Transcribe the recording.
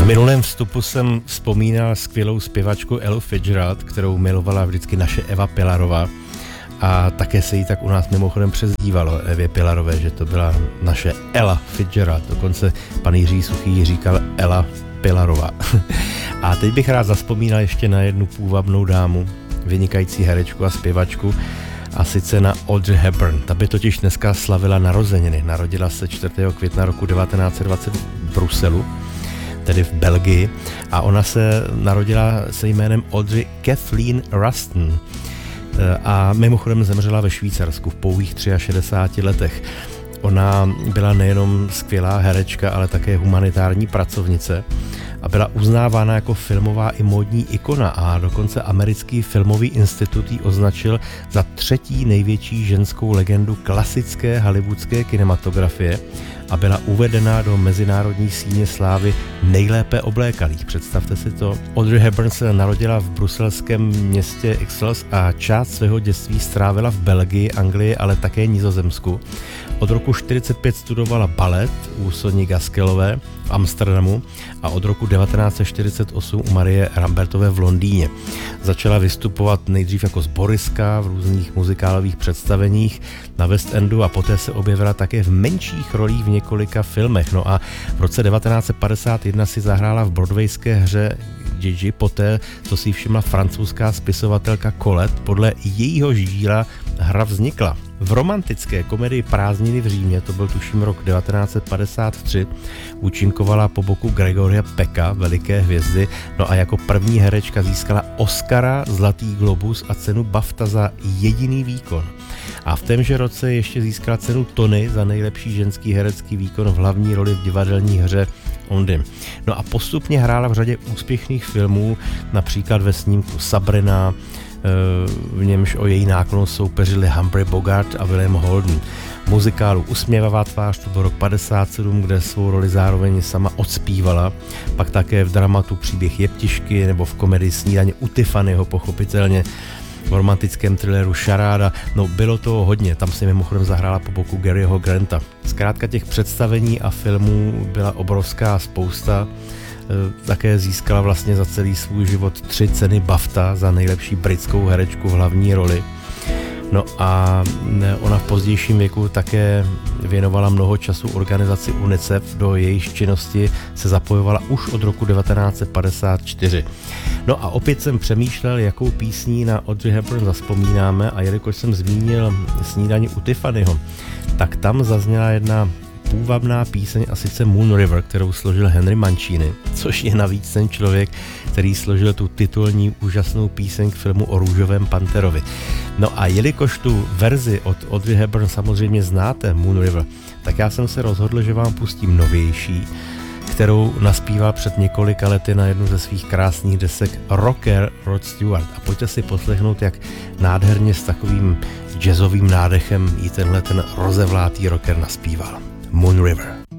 Na minulém vstupu jsem vzpomínal skvělou zpěvačku Elu Fitzgerald, kterou milovala vždycky naše Eva Pilarová. A také se jí tak u nás mimochodem přezdívalo Evě Pilarové, že to byla naše Ella Fitzgerald. Dokonce pan Jiří Suchý říkal Ella Pilarová. A teď bych rád zavzpomínal ještě na jednu půvabnou dámu, vynikající herečku a zpěvačku, a sice na Audrey Hepburn. Ta by totiž dneska slavila narozeniny. Narodila se 4. května roku 1920 v Bruselu, tedy v Belgii, a ona se narodila se jménem Audrey Kathleen Ruston a mimochodem zemřela ve Švýcarsku v pouhých 63 letech. Ona byla nejenom skvělá herečka, ale také humanitární pracovnice a byla uznávána jako filmová i módní ikona, a dokonce americký filmový institut ji označil za 3. největší ženskou legendu klasické hollywoodské kinematografie a byla uvedena do mezinárodní síně slávy nejlépe oblékaných. Představte si to. Audrey Hepburn se narodila v bruselském městě Ixelles a část svého dětství strávila v Belgii, Anglii, ale také Nizozemsku. Od roku 1945 studovala balet u Soni Gaskellové v Amsterdamu a od roku 1948 u Marie Rambertové v Londýně. Začala vystupovat nejdřív jako sboristka v různých muzikálových představeních na West Endu a poté se objevila také v menších rolích v několika filmech. No a v roce 1951 si zahrála v broadwayské hře Gigi poté, co si všimla francouzská spisovatelka Colette. Podle jejího díla hra vznikla. V romantické komedii Prázdniny v Římě, to byl tuším rok 1953, účinkovala po boku Gregoria Pecka, veliké hvězdy, no a jako první herečka získala Oscara, Zlatý globus a cenu BAFTA za jediný výkon. A v témže roce ještě získala cenu Tony za nejlepší ženský herecký výkon v hlavní roli v divadelní hře Ondym. No a postupně hrála v řadě úspěšných filmů, například ve snímku Sabrina, v němž o její náklonnost soupeřili Humphrey Bogart a William Holden. V muzikálu Usměvavá tvář, to byl rok 57, kde svou roli zároveň sama odspívala, pak také v dramatu Příběh jeptišky nebo v komedii Snídaně u Tiffanyho, pochopitelně v romantickém thrilleru Šaráda. No, bylo toho hodně, tam si mimochodem zahrála po boku Garyho Granta. Zkrátka těch představení a filmů byla obrovská spousta. Také získala vlastně za celý svůj život 3 ceny BAFTA za nejlepší britskou herečku v hlavní roli. No a ona v pozdějším věku také věnovala mnoho času organizaci UNICEF, do jejíž činnosti se zapojovala už od roku 1954. No a opět jsem přemýšlel, jakou písní na Audrey Hepburn zavzpomínáme, a jelikož jsem zmínil Snídaní u Tiffanyho, tak tam zazněla jedna půvabná píseň, a sice Moon River, kterou složil Henry Mancini, což je navíc ten člověk, který složil tu titulní úžasnou píseň k filmu o Růžovém panterovi. No a jelikož tu verzi od Audrey Hepburn samozřejmě znáte, Moon River, tak já jsem se rozhodl, že vám pustím novější, kterou naspíval před několika lety na jednu ze svých krásných desek rocker Rod Stewart. A pojďte si poslechnout, jak nádherně s takovým jazzovým nádechem jí tenhle ten rozevlátý rocker naspíval. Moon River.